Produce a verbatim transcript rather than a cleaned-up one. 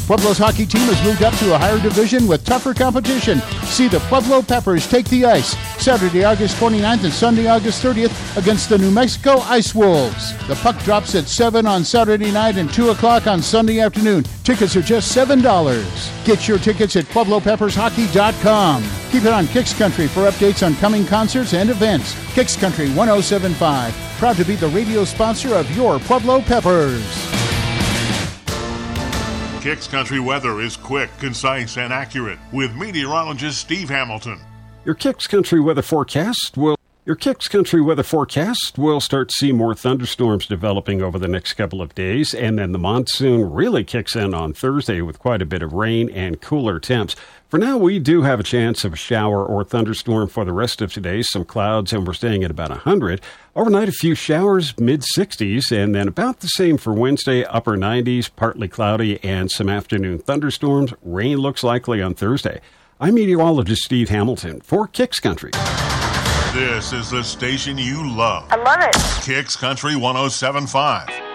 Pueblo's hockey team has moved up to a higher division with tougher competition. See the Pueblo Peppers take the ice Saturday, August twenty-ninth and Sunday, August thirtieth against the New Mexico Ice Wolves. The puck drops at seven on Saturday night and two o'clock on Sunday afternoon. Tickets are just seven dollars. Get your tickets at Pueblo Peppers Hockey dot com. Keep it on Kicks Country for updates on coming concerts and events. Kicks Country one oh seven point five, proud to be the radio sponsor of your Pueblo Peppers. Kicks Country weather is quick, concise, and accurate with meteorologist Steve Hamilton. Your Kicks Country weather forecast will Your Kicks Country weather forecast will start to see more thunderstorms developing over the next couple of days, and then the monsoon really kicks in on Thursday with quite a bit of rain and cooler temps. For now, we do have a chance of a shower or thunderstorm for the rest of today. Some clouds, and we're staying at about one hundred. Overnight, a few showers, mid-sixties, and then about the same for Wednesday, upper nineties, partly cloudy, and some afternoon thunderstorms. Rain looks likely on Thursday. I'm meteorologist Steve Hamilton for Kicks Country. This is the station you love. I love it. Kicks Country one oh seven point five.